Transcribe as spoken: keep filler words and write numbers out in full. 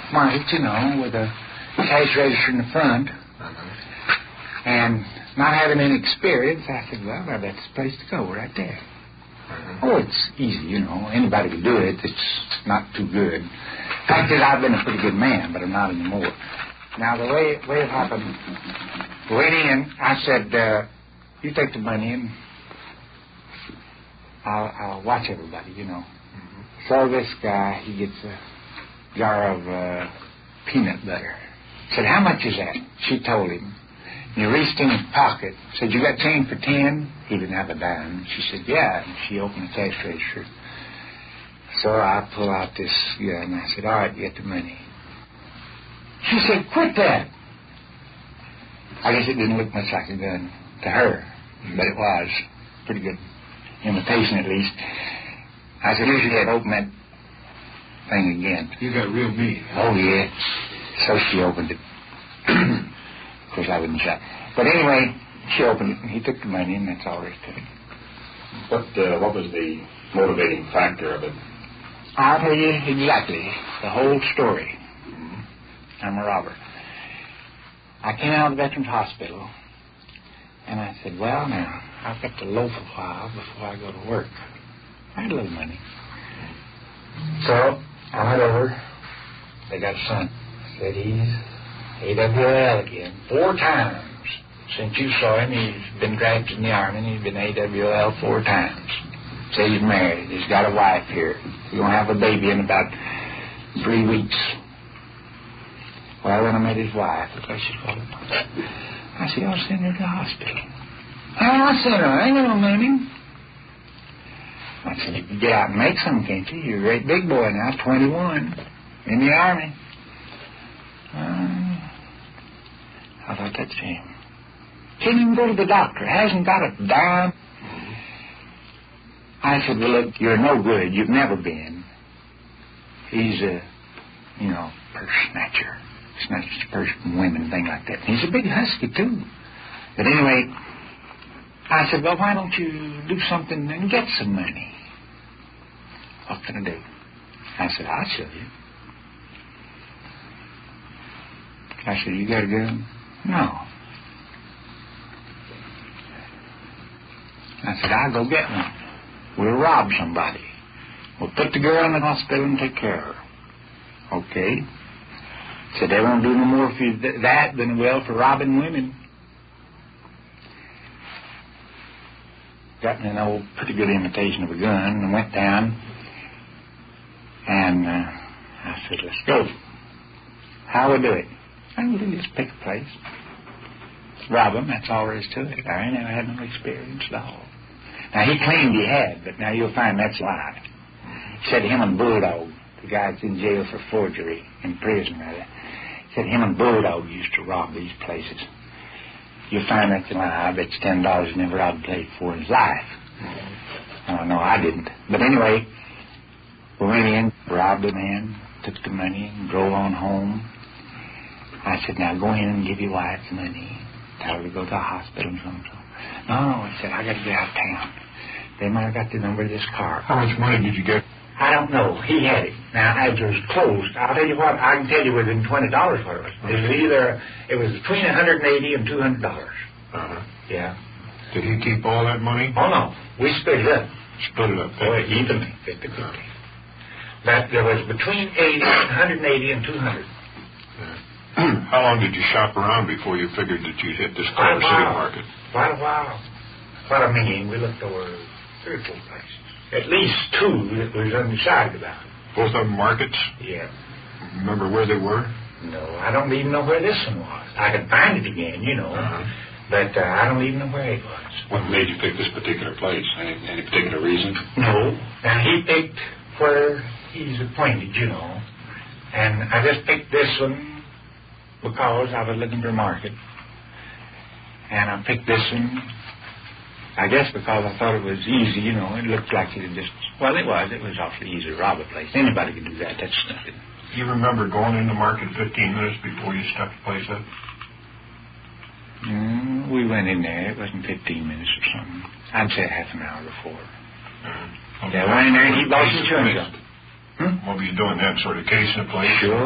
market, you know, with a cash register in the front. Uh-huh. And not having any experience, I said, well, well that's the place to go right there. Uh-huh. Oh, it's easy, you know. Anybody can do it. It's not too good. Fact is, I've been a pretty good man, but I'm not anymore. Now, the way, way it happened, went in, I said, uh, you take the money and I'll, I'll watch everybody, you know. Mm-hmm. So this guy, he gets a jar of uh, peanut butter. Said, how much is that? She told him. And he reached in his pocket. Said, you got change for ten? He didn't have a dime. She said, yeah. And she opened the cash register. So I pull out this gun and I said, all right, get the money. She said, quit that. I guess it didn't look much like a gun to her, but it was. Pretty good imitation, at least. I said, usually I'd open that thing again. You got real mean. Oh, yeah. So she opened it. Of course, I wouldn't shut. But anyway, she opened it, and he took the money, and that's all there is to it. What, uh, what was the motivating factor of it? I'll tell you exactly the whole story. Mm-hmm. I'm a robber. I came out of the Veterans Hospital, and I said, well, now, I've got to loaf a while before I go to work. I had a little money. So I went over. They got a son. Said he's A W L again. Four times since you saw him. He's been drafted in the Army, and he's been A W L four times. Said he's married. He's got a wife here. He's going to have a baby in about three weeks. Well, then I met his wife. Because she's called him. I said, I'll send her to the hospital. Oh, I'll send her. I ain't got no money. I said, you can get out and make some, can't you? You're a great big boy now, twenty-one, in the Army. Uh, I thought, that's him. Can't even go to the doctor. Hasn't got a dime. I said, well, look, you're no good. You've never been. He's a, you know, purse snatcher. Snatches purse from women, thing like that. He's a big husky, too. But anyway, I said, well, why don't you do something and get some money? What can I do? I said, I'll show you. I said, you got a gun? No. I said, I'll go get one. We'll rob somebody. We'll put the girl in the hospital and take care of her. Okay. Said, they won't do no more for you th- that than they will for robbing women. Got an old, pretty good imitation of a gun and went down. And uh, I said, let's go. How we do it? I will just pick a place. Rob them, that's all there is to it. I ain't never had no experience at all. Now, he claimed he had, but now you'll find that's a lie. He said him and Bulldog, the guy that's in jail for forgery, in prison rather, said him and Bulldog used to rob these places. You'll find that's a lie. I bet you ten dollars never robbed a place before in his life. Oh, no, I didn't. But anyway, we went in, robbed a man, took the money, and drove on home. I said, now go in and give your wife the money. Tell her to go to the hospital and so and so. No, no, I said, I got to get out of town. They might have got the number of this car. How much money did you get? I don't know. He had it. Now, as it was closed, I'll tell you what, I can tell you within twenty dollars what it was. It was either, it was between one hundred eighty dollars and two hundred dollars. Uh-huh. Yeah. Did he keep all that money? Oh, no. We split it up. Split it up. Boy, evenly, fifty fifty. But there was between eighty, one hundred eighty and two hundred. Yeah. How long did you shop around before you figured that you'd hit this Culver City market? Quite a while. Quite a mean. We looked over three or four places. At least two that was undecided about. Both of them markets? Yeah. Remember where they were? No, I don't even know where this one was. I could find it again, you know. Uh-huh. But uh, I don't even know where it was. What made you pick this particular place? Any, any particular reason? No. Now, he picked where he's appointed, you know. And I just picked this one because I was looking for a market. And I picked this one, I guess because I thought it was easy, you know. It looked like it had just, well, it was. It was awfully easy to rob a place. Anybody could do that. That's nothing. You remember going in the market fifteen minutes before you stepped the place up? Mm, we went in there. It wasn't fifteen minutes or something. I'd say half an hour before. Uh, Yeah, went in there and he bought some chewing gum. Hmm? What were you doing then? Sort of casing the place? Sure.